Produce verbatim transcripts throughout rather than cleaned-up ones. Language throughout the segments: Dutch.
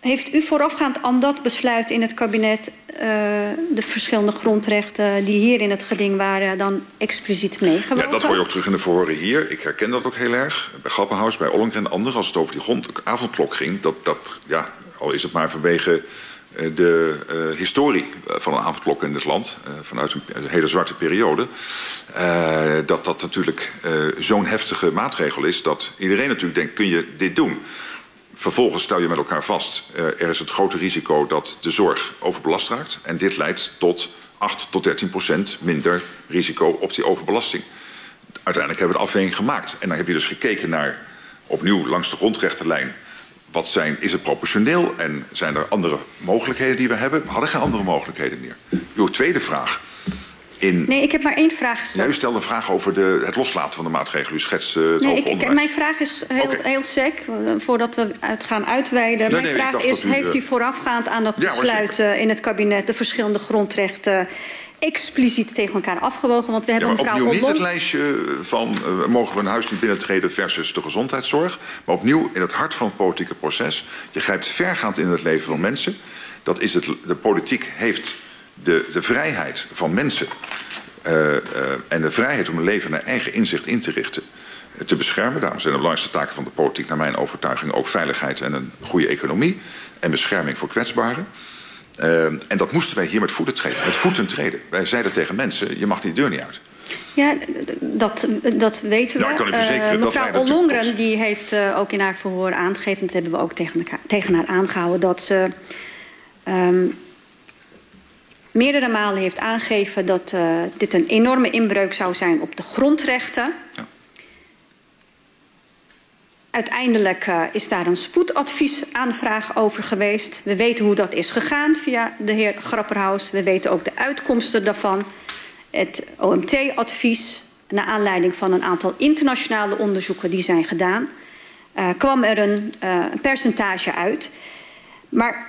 heeft u voorafgaand aan dat besluit in het kabinet uh, de verschillende grondrechten die hier in het geding waren dan expliciet meegewogen? Ja, dat hoor je ook terug in de verhoren hier. Ik herken dat ook heel erg. Bij Grappenhaus, bij Ollongren en anderen, als het over die grond, avondklok ging, dat, dat, ja, al is het maar vanwege de uh, historie van een avondklok in dit land, uh, vanuit een, een hele zwarte periode, uh, dat dat natuurlijk uh, zo'n heftige maatregel is dat iedereen natuurlijk denkt, kun je dit doen? Vervolgens stel je met elkaar vast, uh, er is het grote risico dat de zorg overbelast raakt. En dit leidt tot acht tot dertien procent minder risico op die overbelasting. Uiteindelijk hebben we de afweging gemaakt. En dan heb je dus gekeken naar, opnieuw langs de grondrechtenlijn, wat zijn, is het proportioneel en zijn er andere mogelijkheden die we hebben? We hadden geen andere mogelijkheden meer. Uw tweede vraag. In... Nee, ik heb maar één vraag gesteld. Ja, u stelde een vraag over de, het loslaten van de maatregelen. U schetst uh, het nee, hoger ik, onderwijs. Mijn vraag is heel, okay. heel sec, voordat we uit gaan uitweiden. Nee, mijn nee, vraag is, u, heeft u voorafgaand aan dat ja, besluit uh, in het kabinet de verschillende grondrechten expliciet tegen elkaar afgewogen? Want we hebben ja, maar mevrouw opnieuw Ollong... niet het lijstje van uh, mogen we een huis niet binnentreden versus de gezondheidszorg. Maar opnieuw in het hart van het politieke proces. Je grijpt vergaand in het leven van mensen. Dat is het, de politiek heeft de, de vrijheid van mensen uh, uh, en de vrijheid om een leven naar eigen inzicht in te richten, uh, te beschermen. Daarom zijn de belangrijkste taken van de politiek naar mijn overtuiging ook veiligheid en een goede economie en bescherming voor kwetsbaren. Uh, en dat moesten wij hier met voeten treden. Met voeten treden. Wij zeiden tegen mensen, je mag die deur niet uit. Ja, dat, dat weten we. Nou, ik kan u verzekeren uh, dat mevrouw Ollongren die heeft uh, ook in haar verhoor aangegeven, dat hebben we ook tegen, elkaar, tegen haar aangehouden, dat ze um, meerdere malen heeft aangegeven dat uh, dit een enorme inbreuk zou zijn op de grondrechten. Ja. Uiteindelijk uh, is daar een spoedadviesaanvraag over geweest. We weten hoe dat is gegaan via de heer Grapperhaus. We weten ook de uitkomsten daarvan. Het O M T-advies, naar aanleiding van een aantal internationale onderzoeken die zijn gedaan, uh, kwam er een, uh, een percentage uit. Maar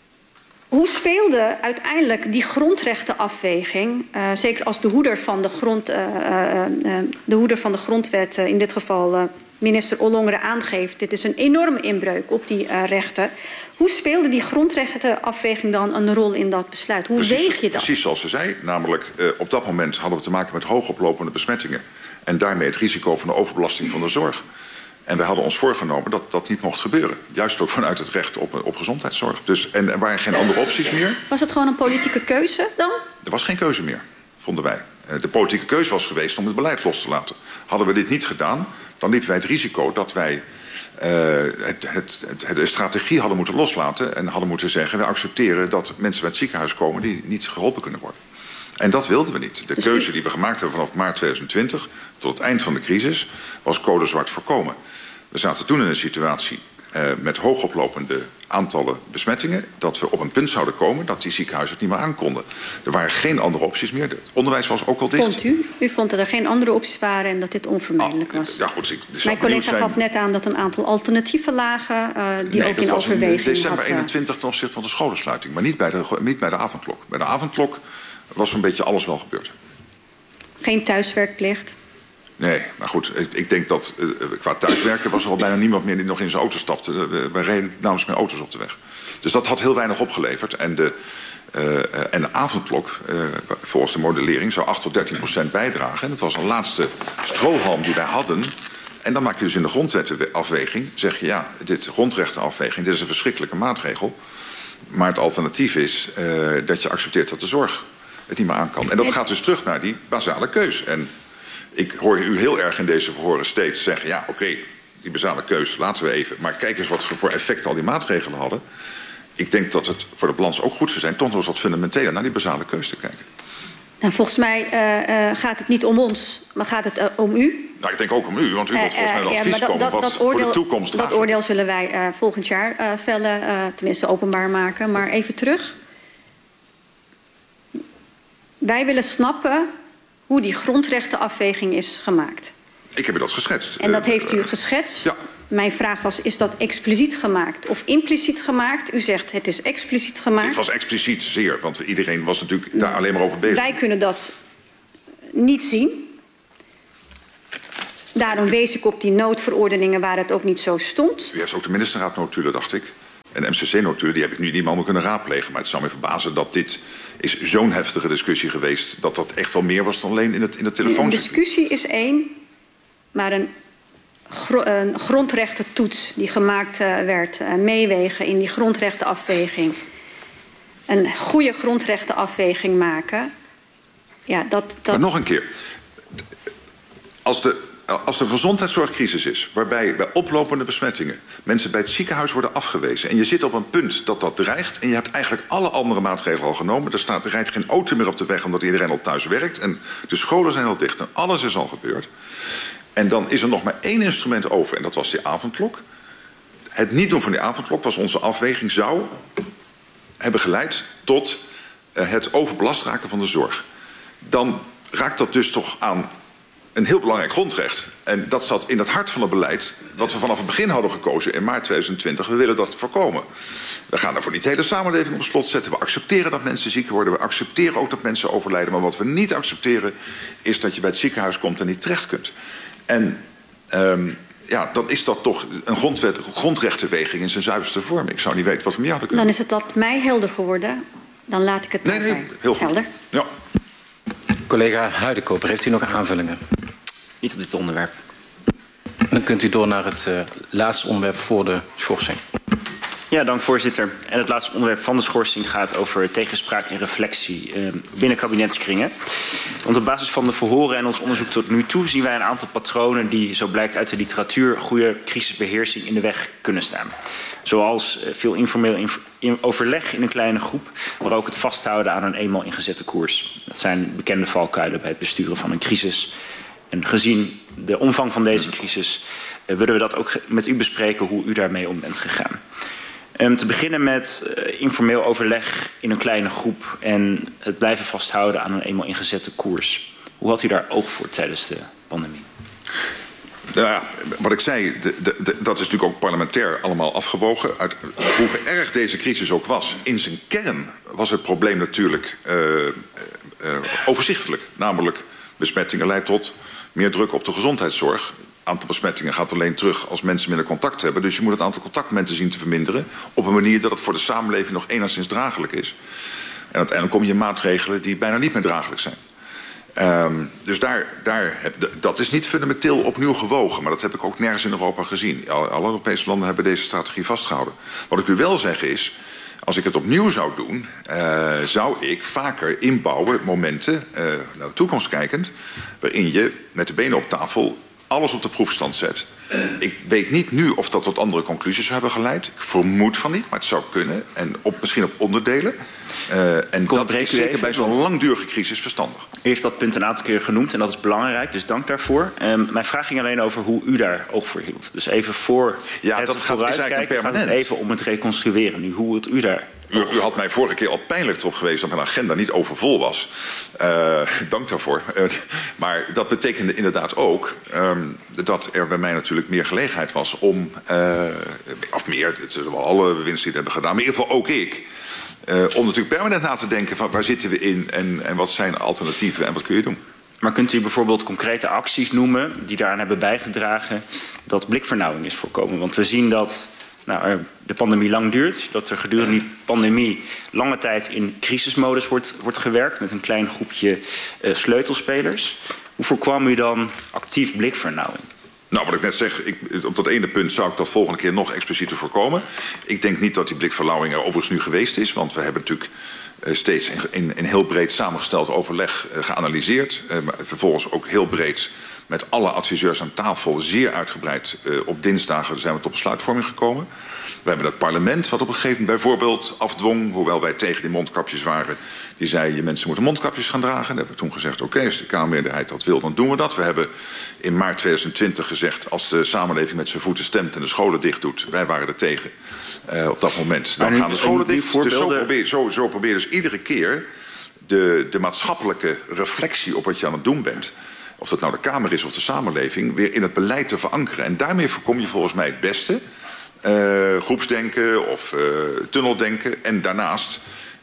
hoe speelde uiteindelijk die grondrechtenafweging, uh, zeker als de hoeder van de, grond, uh, uh, uh, de, hoeder van de grondwet, uh, in dit geval uh, minister Ollongren, aangeeft, dit is een enorme inbreuk op die uh, rechten. Hoe speelde die grondrechtenafweging dan een rol in dat besluit? Hoe precies, weeg je dat? Precies zoals ze zei, namelijk uh, op dat moment hadden we te maken met hoogoplopende besmettingen en daarmee het risico van de overbelasting van de zorg. En we hadden ons voorgenomen dat dat niet mocht gebeuren. Juist ook vanuit het recht op, op gezondheidszorg. Dus, en er waren geen andere opties meer. Was het gewoon een politieke keuze dan? Er was geen keuze meer, vonden wij. De politieke keuze was geweest om het beleid los te laten. Hadden we dit niet gedaan, dan liepen wij het risico dat wij uh, het, het, het, de strategie hadden moeten loslaten en hadden moeten zeggen, wij accepteren dat mensen bij het ziekenhuis komen die niet geholpen kunnen worden. En dat wilden we niet. De keuze die we gemaakt hebben vanaf maart tweeduizend twintig tot het eind van de crisis was code zwart voorkomen. We zaten toen in een situatie uh, met hoogoplopende aantallen besmettingen, dat we op een punt zouden komen dat die ziekenhuizen het niet meer aankonden. Er waren geen andere opties meer. Het onderwijs was ook al dicht. Vond u? U vond dat er geen andere opties waren en dat dit onvermijdelijk was? Oh, ja, goed, ik, dus mijn collega zijn... gaf net aan dat een aantal alternatieven lagen uh, die nee, ook in overweging in december had, uh... eenentwintig ten opzichte van de scholensluiting, maar niet bij de, niet bij de avondklok. Bij de avondklok was zo'n beetje alles wel gebeurd. Geen thuiswerkplicht? Nee, maar goed, ik, ik denk dat uh, qua thuiswerken was er al bijna niemand meer die nog in zijn auto stapte. Uh, we reden namens meer auto's op de weg. Dus dat had heel weinig opgeleverd. En de, uh, uh, en de avondklok, uh, volgens de modellering, zou acht tot dertien procent bijdragen. En dat was een laatste strohalm die wij hadden. En dan maak je dus in de grondwettenafweging, zeg je ja, dit grondrechtenafweging, dit is een verschrikkelijke maatregel. Maar het alternatief is uh, dat je accepteert dat de zorg het niet meer aan kan. En dat gaat dus terug naar die basale keus. En ik hoor u heel erg in deze verhoren steeds zeggen, ja oké, okay, die basale keus laten we even. Maar kijk eens wat voor effect al die maatregelen hadden. Ik denk dat het voor de balans ook goed zou zijn toch nog eens wat fundamenteler naar die basale keus te kijken. Nou, volgens mij uh, uh, gaat het niet om ons, maar gaat het uh, om u. Nou, ik denk ook om u, want u wilt uh, volgens mij een uh, advies ja, komen dat, wat dat oordeel, voor de toekomst Dat dragen. oordeel zullen wij uh, volgend jaar uh, vellen, uh, tenminste openbaar maken. Maar even terug. Wij willen snappen hoe die grondrechtenafweging is gemaakt. Ik heb u dat geschetst. En dat heeft u geschetst. Ja. Mijn vraag was, is dat expliciet gemaakt of impliciet gemaakt? U zegt, het is expliciet gemaakt. Het was expliciet zeer, want iedereen was natuurlijk daar alleen maar over bezig. Wij kunnen dat niet zien. Daarom wees ik op die noodverordeningen waar het ook niet zo stond. U heeft ook de ministerraadnotulen, dacht ik. En de M C C-notulen die heb ik nu niet allemaal kunnen raadplegen. Maar het zou me verbazen dat dit is zo'n heftige discussie geweest... dat dat echt wel meer was dan alleen in het, in het telefoon. Een discussie is één, maar een, gro een grondrechtentoets die gemaakt uh, werd... Uh, meewegen in die grondrechtenafweging. Een goede grondrechtenafweging maken. Ja, dat, dat... Maar nog een keer. Als de... Als er een gezondheidszorgcrisis is, waarbij bij oplopende besmettingen mensen bij het ziekenhuis worden afgewezen en je zit op een punt dat dat dreigt en je hebt eigenlijk alle andere maatregelen al genomen, er, staat, er rijdt geen auto meer op de weg omdat iedereen al thuis werkt en de scholen zijn al dicht en alles is al gebeurd. En dan is er nog maar één instrument over en dat was die avondklok. Het niet doen van die avondklok was onze afweging, zou hebben geleid tot uh, het overbelast raken van de zorg. Dan raakt dat dus toch aan een heel belangrijk grondrecht. En dat zat in het hart van het beleid wat we vanaf het begin hadden gekozen in maart tweeduizend twintig. We willen dat voorkomen. We gaan daarvoor niet de hele samenleving op het slot zetten. We accepteren dat mensen ziek worden. We accepteren ook dat mensen overlijden. Maar wat we niet accepteren is dat je bij het ziekenhuis komt en niet terecht kunt. En um, ja, dan is dat toch een grondwet, grondrechtenweging in zijn zuiverste vorm. Ik zou niet weten wat we meer hadden kunnen. Dan is het dat mij helder geworden. Dan laat ik het nee, nee, heel goed. helder. Ja. Collega Huidekoper, heeft u nog aanvullingen? Niet op dit onderwerp. Dan kunt u door naar het uh, laatste onderwerp voor de schorsing. Ja, dank voorzitter. En het laatste onderwerp van de schorsing gaat over tegenspraak en reflectie eh, binnen kabinetskringen. Want op basis van de verhoren en ons onderzoek tot nu toe zien wij een aantal patronen die, zo blijkt uit de literatuur, goede crisisbeheersing in de weg kunnen staan. Zoals uh, veel informeel inf in overleg in een kleine groep, maar ook het vasthouden aan een eenmaal ingezette koers. Dat zijn bekende valkuilen bij het besturen van een crisis. En gezien de omvang van deze crisis uh, willen we dat ook met u bespreken hoe u daarmee om bent gegaan. Um, te beginnen met uh, informeel overleg in een kleine groep en het blijven vasthouden aan een eenmaal ingezette koers. Hoe had u daar oog voor tijdens de pandemie? Nou ja, wat ik zei, de, de, de, dat is natuurlijk ook parlementair allemaal afgewogen. Uit hoe erg deze crisis ook was. In zijn kern was het probleem natuurlijk uh, uh, overzichtelijk. Namelijk, besmettingen leidt tot meer druk op de gezondheidszorg. Het aantal besmettingen gaat alleen terug als mensen minder contact hebben. Dus je moet het aantal contactmomenten zien te verminderen. Op een manier dat het voor de samenleving nog enigszins draaglijk is. En uiteindelijk kom je in maatregelen die bijna niet meer draaglijk zijn. Um, dus daar, daar heb, dat is niet fundamenteel opnieuw gewogen. Maar dat heb ik ook nergens in Europa gezien. Alle, alle Europese landen hebben deze strategie vastgehouden. Wat ik u wel zeg is, als ik het opnieuw zou doen, uh, zou ik vaker inbouwen momenten, uh, naar de toekomst kijkend, waarin je met de benen op tafel alles op de proefstand zet. Ik weet niet nu of dat tot andere conclusies zou hebben geleid. Ik vermoed van niet, maar het zou kunnen. En op, misschien op onderdelen. Uh, en dat is zeker bij zo'n langdurige crisis verstandig. U heeft dat punt een aantal keer genoemd en dat is belangrijk, dus dank daarvoor. Um, mijn vraag ging alleen over hoe u daar oog voor hield. Dus even voor ja, het dat gaat, is eigenlijk permanent. Gaat het even om het reconstrueren nu, hoe het u daar... U, u had mij vorige keer al pijnlijk erop geweest dat mijn agenda niet overvol was. Uh, dank daarvoor. Uh, maar dat betekende inderdaad ook um, dat er bij mij natuurlijk meer gelegenheid was om, uh, of meer, het zullen wel alle bewindslieden hebben gedaan, maar in ieder geval ook ik, uh, om natuurlijk permanent na te denken van waar zitten we in en, en wat zijn alternatieven en wat kun je doen. Maar kunt u bijvoorbeeld concrete acties noemen die daaraan hebben bijgedragen dat blikvernauwing is voorkomen? Want we zien dat nou, de pandemie lang duurt, dat er gedurende die pandemie lange tijd in crisismodus wordt, wordt gewerkt met een klein groepje uh, sleutelspelers. Hoe voorkwam u dan actief blikvernauwing? Nou, wat ik net zeg, ik, op dat ene punt zou ik dat volgende keer nog explicieter voorkomen. Ik denk niet dat die blikverlauwing er overigens nu geweest is, want we hebben natuurlijk uh, steeds in, in, in heel breed samengesteld overleg uh, geanalyseerd. Uh, maar vervolgens ook heel breed met alle adviseurs aan tafel, zeer uitgebreid uh, op dinsdagen zijn we tot besluitvorming gekomen. We hebben het parlement, wat op een gegeven moment bijvoorbeeld afdwong, hoewel wij tegen die mondkapjes waren, die zei je mensen moeten mondkapjes gaan dragen. Daar hebben we toen gezegd, oké, okay, als de Kamermeerderheid dat wil, dan doen we dat. We hebben in maart tweeduizend twintig gezegd, als de samenleving met zijn voeten stemt en de scholen dicht doet, wij waren er tegen uh, op dat moment. Dan nu, gaan de scholen dicht. Dus zo probeer, zo, zo probeer dus iedere keer de, de maatschappelijke reflectie op wat je aan het doen bent, of dat nou de Kamer is of de samenleving, weer in het beleid te verankeren. En daarmee voorkom je volgens mij het beste. Uh, groepsdenken of uh, tunneldenken. En daarnaast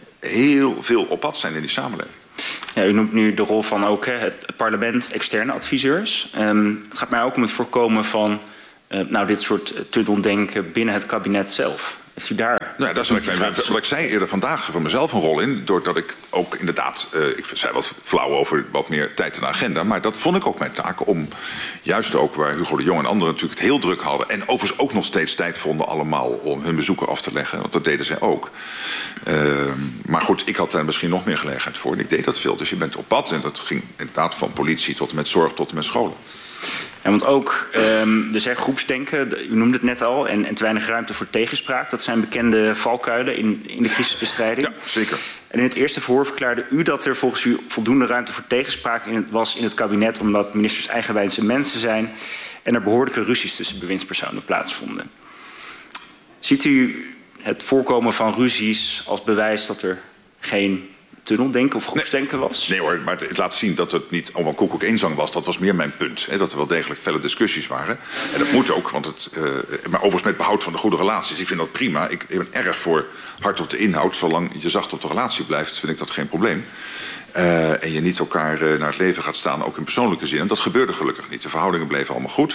heel veel op pad zijn in die samenleving. Ja, u noemt nu de rol van ook hè, het parlement, externe adviseurs. Um, het gaat mij ook om het voorkomen van uh, nou, dit soort tunneldenken binnen het kabinet zelf? Heeft u daar... Nou ja, daar zat ik, wat ik zei eerder vandaag van mezelf een rol in. Doordat ik ook inderdaad, uh, ik zei wat flauw over wat meer tijd in de agenda. Maar dat vond ik ook mijn taak om, juist ook waar Hugo de Jong en anderen natuurlijk het heel druk hadden. En overigens ook nog steeds tijd vonden allemaal om hun bezoeken af te leggen. Want dat deden zij ook. Uh, maar goed, ik had daar misschien nog meer gelegenheid voor. En ik deed dat veel. Dus je bent op pad. En dat ging inderdaad van politie tot en met zorg tot en met scholen. Ja, want ook, um, er zijn groepsdenken, u noemde het net al, en, en te weinig ruimte voor tegenspraak. Dat zijn bekende valkuilen in, in de crisisbestrijding. Ja, zeker. En in het eerste verhoor verklaarde u dat er volgens u voldoende ruimte voor tegenspraak in het, was in het kabinet, omdat ministers eigenwijze mensen zijn en er behoorlijke ruzies tussen bewindspersonen plaatsvonden. Ziet u het voorkomen van ruzies als bewijs dat er geen tunneldenken of groepsdenken was? Nee, nee hoor, maar het laat zien dat het niet allemaal koekoek eenzang was. Dat was meer mijn punt. Hè, dat er wel degelijk felle discussies waren. En dat moet ook, want het, uh, maar overigens met behoud van de goede relaties. Ik vind dat prima. Ik, ik ben erg voor hard op de inhoud. Zolang je zacht op de relatie blijft, vind ik dat geen probleem. Uh, en je niet elkaar uh, naar het leven gaat staan, ook in persoonlijke zin. En dat gebeurde gelukkig niet. De verhoudingen bleven allemaal goed.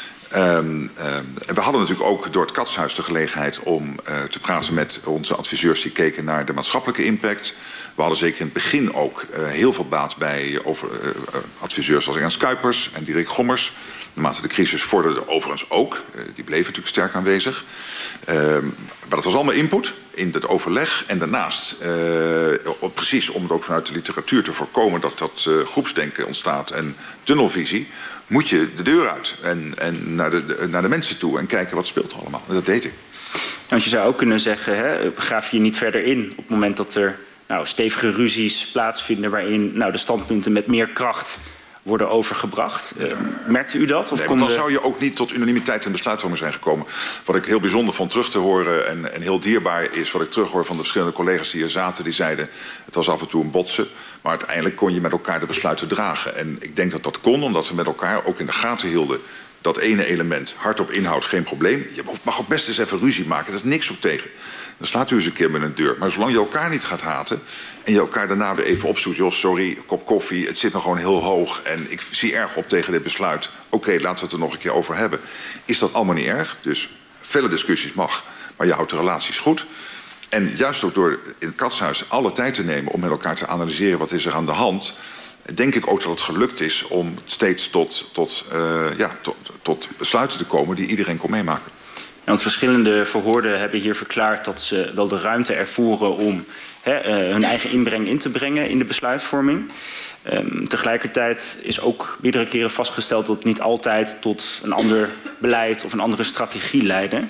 Um, um, en we hadden natuurlijk ook door het Katshuis de gelegenheid om uh, te praten met onze adviseurs die keken naar de maatschappelijke impact. We hadden zeker in het begin ook uh, heel veel baat bij over, uh, uh, adviseurs als Ernst Kuipers en Dirk Gommers. Naarmate de crisis vorderde overigens ook. Uh, die bleven natuurlijk sterk aanwezig. Uh, maar dat was allemaal input in het overleg. En daarnaast, uh, precies om het ook vanuit de literatuur te voorkomen dat dat uh, groepsdenken ontstaat en tunnelvisie, moet je de deur uit en, en naar, de, de, naar de mensen toe en kijken wat speelt er allemaal. En dat deed ik. Want je zou ook kunnen zeggen, hè, graaf je niet verder in op het moment dat er nou, stevige ruzies plaatsvinden waarin nou, de standpunten met meer kracht worden overgebracht. Uh, merkte u dat? Of nee, kon want dan de... zou je ook niet tot unanimiteit en besluitvorming zijn gekomen. Wat ik heel bijzonder vond terug te horen en, en heel dierbaar is wat ik terughoor van de verschillende collega's die hier zaten. Die zeiden, het was af en toe een botsen. Maar uiteindelijk kon je met elkaar de besluiten dragen. En ik denk dat dat kon, omdat we met elkaar ook in de gaten hielden. Dat ene element, hard op inhoud, geen probleem. Je mag ook best eens even ruzie maken, daar is niks op tegen. Dan slaat u eens een keer met een deur. Maar zolang je elkaar niet gaat haten en je elkaar daarna weer even opzoekt, joh, sorry, kop koffie, het zit nog gewoon heel hoog en ik zie erg op tegen dit besluit. Oké, okay, laten we het er nog een keer over hebben. Is dat allemaal niet erg? Dus vele discussies mag, maar je houdt de relaties goed. En juist ook door in het Katshuis alle tijd te nemen om met elkaar te analyseren wat is er aan de hand, denk ik ook dat het gelukt is om steeds tot, tot, uh, ja, tot, tot besluiten te komen die iedereen kon meemaken. Ja, want verschillende verhoorden hebben hier verklaard dat ze wel de ruimte ervoeren om he, uh, hun eigen inbreng in te brengen in de besluitvorming. Um, tegelijkertijd is ook meerdere keren vastgesteld dat het niet altijd tot een ander beleid of een andere strategie leidde.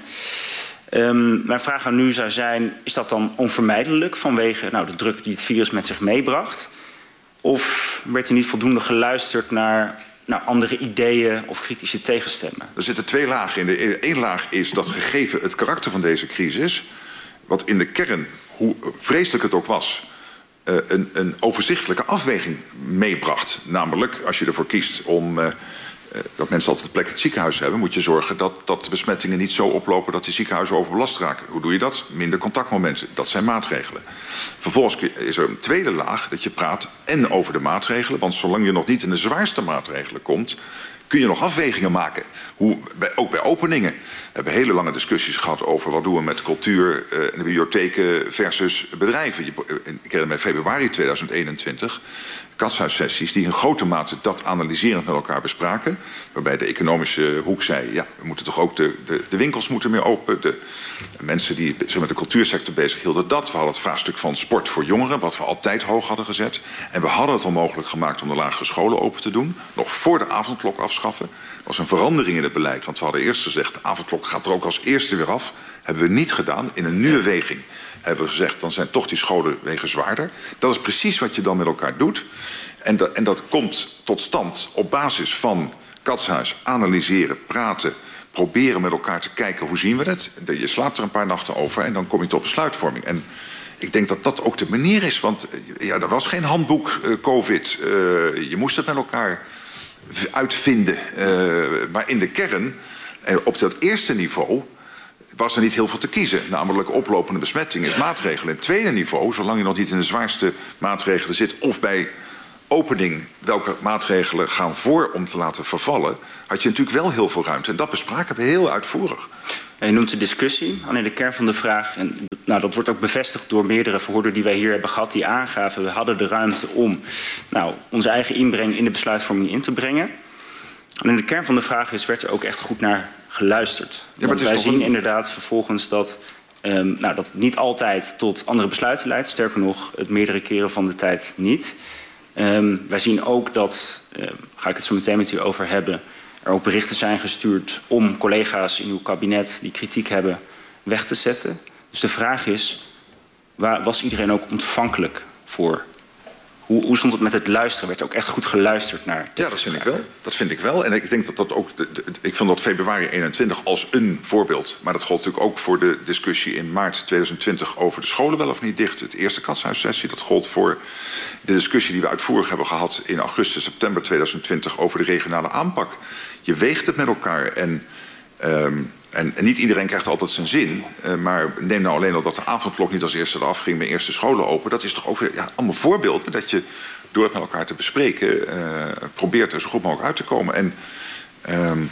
Um, mijn vraag aan u zou zijn, is dat dan onvermijdelijk vanwege nou, de druk die het virus met zich meebracht? Of werd er niet voldoende geluisterd naar nou, andere ideeën of kritische tegenstemmen? Er zitten twee lagen in. De één laag is dat gegeven het karakter van deze crisis, wat in de kern, hoe vreselijk het ook was, uh, een, een overzichtelijke afweging meebracht. Namelijk, als je ervoor kiest om uh, uh, dat mensen altijd een plek in het ziekenhuis hebben, moet je zorgen dat, dat de besmettingen niet zo oplopen dat die ziekenhuizen overbelast raken. Hoe doe je dat? Minder contactmomenten. Dat zijn maatregelen. Vervolgens is er een tweede laag dat je praat en over de maatregelen. Want zolang je nog niet in de zwaarste maatregelen komt, kun je nog afwegingen maken. Hoe, bij, ook bij openingen. We hebben hele lange discussies gehad over wat doen we met cultuur uh, en de bibliotheken versus bedrijven. Je, uh, ik herinner me februari tweeduizend eenentwintig katshuissessies die in grote mate dat analyserend met elkaar bespraken. Waarbij de economische hoek zei, ja, we moeten toch ook de, de, de winkels moeten meer open. De, de mensen die zich met de cultuursector bezig hielden dat. We hadden het vraagstuk van sport voor jongeren, wat we altijd hoog hadden gezet. En we hadden het onmogelijk gemaakt om de lagere scholen open te doen. Nog voor de avondklok afschaffen. Dat was een verandering in het beleid. Want we hadden eerst gezegd, de avondklok gaat er ook als eerste weer af. Hebben we niet gedaan. In een nieuwe weging hebben we gezegd, dan zijn toch die scholenwegen zwaarder. Dat is precies wat je dan met elkaar doet. En dat, en dat komt tot stand op basis van Katshuis, analyseren, praten, proberen met elkaar te kijken hoe zien we het. Je slaapt er een paar nachten over en dan kom je tot besluitvorming. En ik denk dat dat ook de manier is, want ja, er was geen handboek uh, COVID. Uh, je moest het met elkaar uitvinden. Uh, maar in de kern, uh, op dat eerste niveau, was er niet heel veel te kiezen. Namelijk oplopende besmetting is maatregelen. In het tweede niveau, zolang je nog niet in de zwaarste maatregelen zit of bij opening, welke maatregelen gaan voor om te laten vervallen, had je natuurlijk wel heel veel ruimte. En dat bespraken we heel uitvoerig. En je noemt de discussie. Alleen de kern van de vraag, en nou, dat wordt ook bevestigd door meerdere verhoorders die wij hier hebben gehad, die aangaven, we hadden de ruimte om nou, onze eigen inbreng in de besluitvorming in te brengen. Alleen de kern van de vraag is, werd er ook echt goed naar geluisterd? Ja, Want wij zien een... inderdaad vervolgens dat, um, nou, dat het niet altijd tot andere besluiten leidt. Sterker nog, het meerdere keren van de tijd niet. Um, wij zien ook dat, uh, ga ik het zo meteen met u over hebben, er ook berichten zijn gestuurd om collega's in uw kabinet die kritiek hebben weg te zetten. Dus de vraag is, waar was iedereen ook ontvankelijk voor? Hoe, hoe stond het met het luisteren? Werd ook echt goed geluisterd naar? Ja, dat vind ik wel. Dat vind ik wel. En ik denk dat dat ook. De, de, ik vond dat februari eenentwintig als een voorbeeld. Maar dat gold natuurlijk ook voor de discussie in maart tweeduizend twintig over de scholen wel of niet dicht. Het eerste katshuissessie. Dat gold voor de discussie die we uitvoerig hebben gehad in augustus, september tweeduizend twintig over de regionale aanpak. Je weegt het met elkaar en. Um, En, en niet iedereen krijgt altijd zijn zin. Uh, maar neem nou alleen al dat de avondklok niet als eerste eraf ging, maar eerst de scholen open. Dat is toch ook weer ja, allemaal voorbeelden dat je door het met elkaar te bespreken uh, probeert er zo goed mogelijk uit te komen. En um,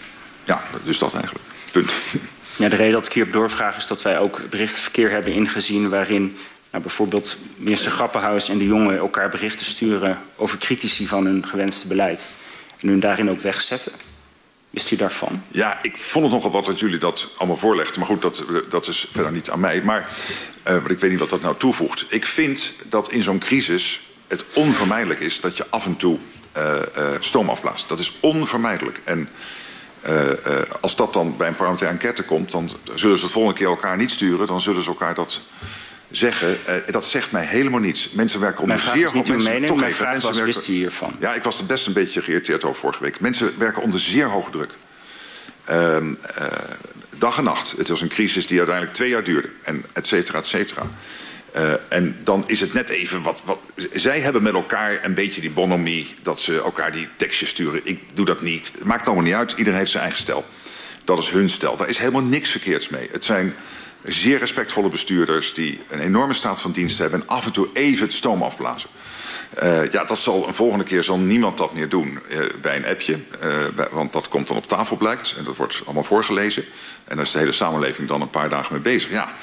ja, dus dat eigenlijk. Punt. Ja, de reden dat ik hierop doorvraag is dat wij ook berichtenverkeer hebben ingezien waarin nou, bijvoorbeeld minister Grapperhaus en de jongen elkaar berichten sturen over critici van hun gewenste beleid. En hun daarin ook wegzetten. Wist u daarvan? Ja, ik vond het nogal wat dat jullie dat allemaal voorlegden. Maar goed, dat, dat is verder niet aan mij. Maar uh, ik weet niet wat dat nou toevoegt. Ik vind dat in zo'n crisis het onvermijdelijk is dat je af en toe uh, uh, stoom afblaast. Dat is onvermijdelijk. En uh, uh, als dat dan bij een parlementaire enquête komt, dan zullen ze de volgende keer elkaar niet sturen. Dan zullen ze elkaar dat zeggen. Uh, dat zegt mij helemaal niets. Mensen werken onder zeer hoge druk. Mijn vraag mijn vraag was, wist u hiervan? Ja, ik was er best een beetje geïrriteerd over vorige week. Mensen werken onder zeer hoge druk. Uh, uh, dag en nacht. Het was een crisis die uiteindelijk twee jaar duurde. En et cetera, et cetera. Uh, en dan is het net even wat, wat... Zij hebben met elkaar een beetje die bonhomie, dat ze elkaar die tekstjes sturen. Ik doe dat niet. Het maakt allemaal niet uit. Iedereen heeft zijn eigen stijl. Dat is hun stijl. Daar is helemaal niks verkeerds mee. Het zijn zeer respectvolle bestuurders die een enorme staat van dienst hebben en af en toe even het stoom afblazen. Uh, ja, dat zal een volgende keer zal niemand dat meer doen uh, bij een appje. Uh, bij, want dat komt dan op tafel blijkt en dat wordt allemaal voorgelezen. En daar is de hele samenleving dan een paar dagen mee bezig. Ja,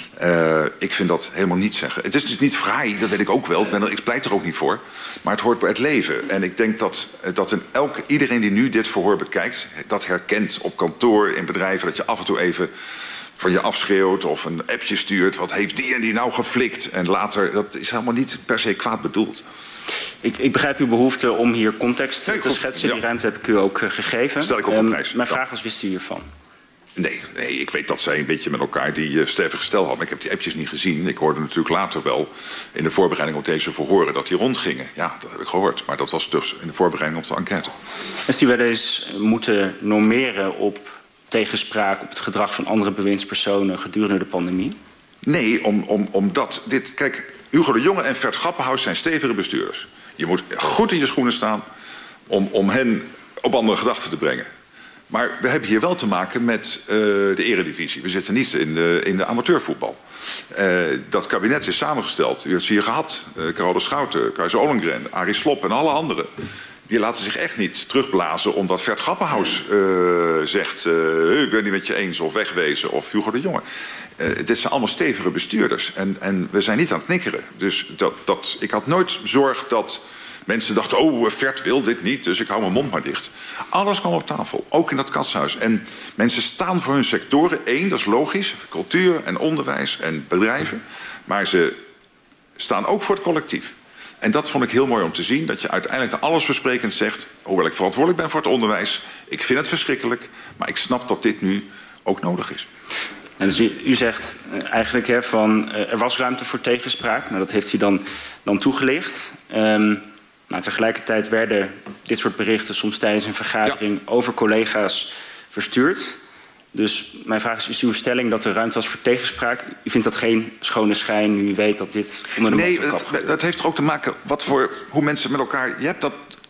uh, ik vind dat helemaal niet zeggen. Het is dus niet fraai, dat weet ik ook wel. Ik, ben er, ik pleit er ook niet voor. Maar het hoort bij het leven. En ik denk dat, dat in elke, iedereen die nu dit verhoor bekijkt, dat herkent op kantoor, in bedrijven, dat je af en toe even van je afschreeuwt of een appje stuurt. Wat heeft die en die nou geflikt? En later, dat is helemaal niet per se kwaad bedoeld. Ik, ik begrijp uw behoefte om hier context nee, te schetsen. Ja. Die ruimte heb ik u ook uh, gegeven. Stel ik ook op prijs. Um, mijn vraag was, wist u hiervan? Nee, nee, ik weet dat zij een beetje met elkaar die uh, stevige stel hadden. Maar ik heb die appjes niet gezien. Ik hoorde natuurlijk later wel in de voorbereiding op deze verhoren dat die rondgingen. Ja, dat heb ik gehoord. Maar dat was dus in de voorbereiding op de enquête. Heeft u wel eens moeten normeren op tegenspraak op het gedrag van andere bewindspersonen gedurende de pandemie? Nee, om, om, omdat dit... Kijk, Hugo de Jonge en Vert Grapperhaus zijn stevige bestuurders. Je moet goed in je schoenen staan om, om hen op andere gedachten te brengen. Maar we hebben hier wel te maken met uh, de eredivisie. We zitten niet in de, in de amateurvoetbal. Uh, dat kabinet is samengesteld. U heeft ze hier gehad. Uh, Carol de Schouten, Kajsa Ollengren, Arie Slob en alle anderen. Die laten zich echt niet terugblazen omdat Vert Grapperhaus uh, zegt Uh, ik ben het niet met je eens of wegwezen of Hugo de Jonge. Uh, dit zijn allemaal stevige bestuurders en, en we zijn niet aan het knikkeren. Dus dat, dat, ik had nooit zorg dat mensen dachten, oh, Vert wil dit niet, dus ik hou mijn mond maar dicht. Alles kwam op tafel, ook in dat katshuis. En mensen staan voor hun sectoren. Eén, dat is logisch, cultuur en onderwijs en bedrijven. Maar ze staan ook voor het collectief. En dat vond ik heel mooi om te zien, dat je uiteindelijk allesversprekend zegt, hoewel ik verantwoordelijk ben voor het onderwijs, ik vind het verschrikkelijk, maar ik snap dat dit nu ook nodig is. En dus u, u zegt uh, eigenlijk hè, van uh, er was ruimte voor tegenspraak. Nou, dat heeft u dan, dan toegelicht. Um, maar tegelijkertijd werden dit soort berichten soms tijdens een vergadering ja. over collega's verstuurd. Dus mijn vraag is, is uw stelling dat er ruimte was voor tegenspraak? U vindt dat geen schone schijn nu u weet dat dit onder de Nee, dat, dat heeft er ook te maken wat voor, hoe mensen met elkaar... Je hebt dat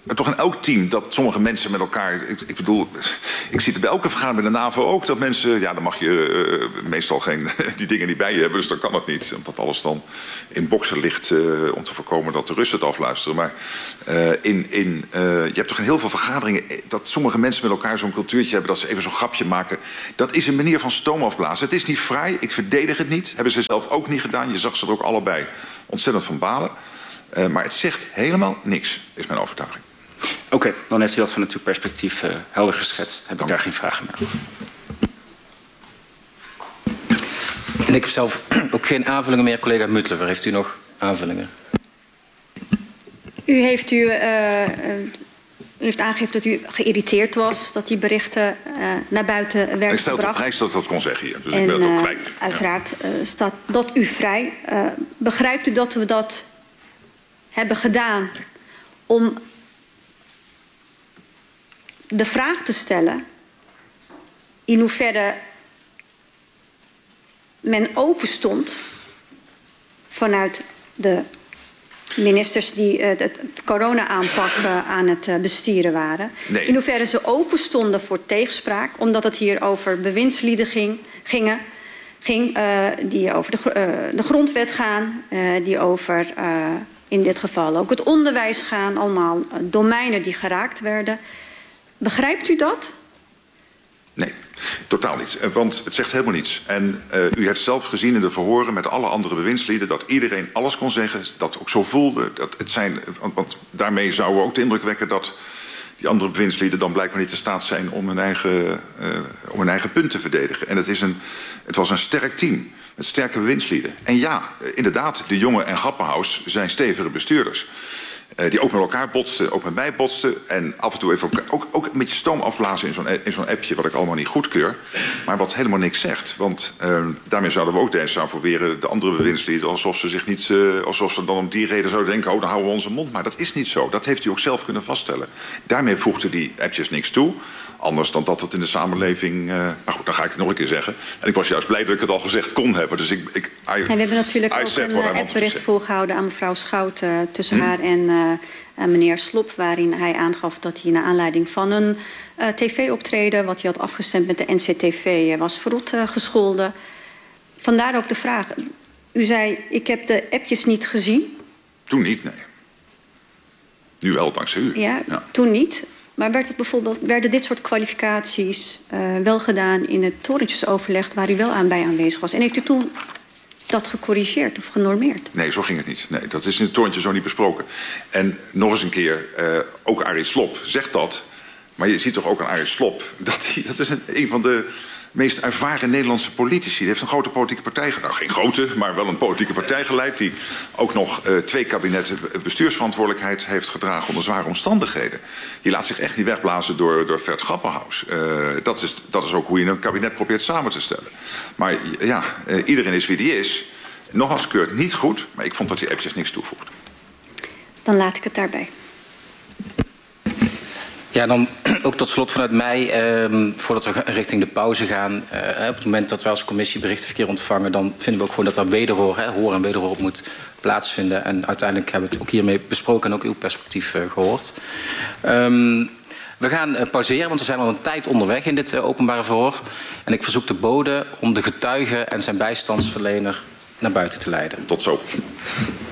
toch in elk team dat sommige mensen met elkaar... Ik, ik bedoel, ik zie het bij elke vergadering bij de NAVO ook... dat mensen, ja, dan mag je uh, meestal geen die dingen niet bij je hebben... dus dan kan het niet, omdat alles dan in boksen ligt... Uh, om te voorkomen dat de Russen het afluisteren. Maar uh, in, in, uh, je hebt toch in heel veel vergaderingen... dat sommige mensen met elkaar zo'n cultuurtje hebben... dat ze even zo'n grapje maken. Dat is een manier van stoom afblazen. Het is niet vrij, ik verdedig het niet. Hebben ze zelf ook niet gedaan. Je zag ze er ook allebei ontzettend van balen. Uh, maar het zegt helemaal niks, is mijn overtuiging. Oké, okay, dan heeft u dat vanuit uw perspectief uh, helder geschetst. Heb ik daar geen vragen meer. En ik heb zelf ook geen aanvullingen meer. Collega Muttler, heeft u nog aanvullingen? U heeft, u, uh, u heeft aangegeven dat u geïrriteerd was... dat die berichten uh, naar buiten werden gebracht. Ik stel op prijs dat ik dat kon zeggen hier. Dus en, ik ben het ook uh, kwijt. Uiteraard uh, staat dat u vrij. Uh, begrijpt u dat we dat hebben gedaan... om de vraag te stellen in hoeverre men open stond vanuit de ministers die uh, de corona-aanpak uh, aan het uh, bestieren waren. Nee. In hoeverre ze open stonden voor tegenspraak, omdat het hier over bewindslieden ging, gingen, ging uh, die over de, uh, de grondwet gaan, uh, die over uh, in dit geval ook het onderwijs gaan, allemaal uh, domeinen die geraakt werden. Begrijpt u dat? Nee, totaal niet. Want het zegt helemaal niets. En uh, u heeft zelf gezien in de verhoren met alle andere bewindslieden... dat iedereen alles kon zeggen, dat ook zo voelde. Dat het zijn, want, want daarmee zouden we ook de indruk wekken... dat die andere bewindslieden dan blijkbaar niet in staat zijn... om hun eigen, uh, om hun eigen punt te verdedigen. En het, is een, het was een sterk team met sterke bewindslieden. En ja, inderdaad, de Jonge en Grapperhaus zijn stevige bestuurders... Uh, die ook met elkaar botsten, ook met mij botsten. En af en toe even ook, ook, ook een beetje stoom afblazen in zo'n, in zo'n appje... wat ik allemaal niet goedkeur. Maar wat helemaal niks zegt. Want uh, daarmee zouden we ook desavoueren de andere bewindslieden... alsof ze zich niet, uh, alsof ze dan om die reden zouden denken... oh, dan houden we onze mond. Maar dat is niet zo. Dat heeft u ook zelf kunnen vaststellen. Daarmee voegden die appjes niks toe. Anders dan dat het in de samenleving... Uh, maar goed, dan ga ik het nog een keer zeggen. En ik was juist blij dat ik het al gezegd kon hebben. Dus ik, ik, I, en we hebben natuurlijk ook een uh, appbericht voorgehouden aan mevrouw Schout... Uh, tussen hm? haar en... Uh, Uh, meneer Slop, waarin hij aangaf dat hij naar aanleiding van een uh, tv-optreden... wat hij had afgestemd met de N C T V, uh, was verrot uh, gescholden. Vandaar ook de vraag. U zei, ik heb de appjes niet gezien. Toen niet, nee. Nu wel, dankzij u. Ja, ja. Toen niet. Maar werd het bijvoorbeeld, werden dit soort kwalificaties uh, wel gedaan... in het torentjesoverleg waar u wel aan bij aanwezig was? En heeft u toen... dat gecorrigeerd of genormeerd? Nee, zo ging het niet. Nee, dat is in het torentje zo niet besproken. En nog eens een keer, uh, ook Arie Slob zegt dat. Maar je ziet toch ook aan Arie Slob... dat, hij, dat is een, een van de meest ervaren Nederlandse politici. Die heeft een grote politieke partij... nou, geen grote, maar wel een politieke partij geleid... die ook nog uh, twee kabinetten bestuursverantwoordelijkheid heeft gedragen... onder zware omstandigheden. Die laat zich echt niet wegblazen door, door Vert Grapperhaus. Uh, dat, is, dat is ook hoe je een kabinet probeert samen te stellen. Maar ja, uh, iedereen is wie die is. Nogmaals, keurt niet goed, maar ik vond dat die appjes niks toevoegden. Dan laat ik het daarbij. Ja, dan ook tot slot vanuit mij, eh, voordat we richting de pauze gaan. Eh, op het moment dat wij als commissie berichtenverkeer ontvangen... dan vinden we ook gewoon dat er wederhoor, hè, hoor en wederhoor op moet plaatsvinden. En uiteindelijk hebben we het ook hiermee besproken en ook uw perspectief uh, gehoord. Um, we gaan uh, pauzeren, want we zijn al een tijd onderweg in dit uh, openbare verhoor. En ik verzoek de bode om de getuige en zijn bijstandsverlener naar buiten te leiden. Tot zo.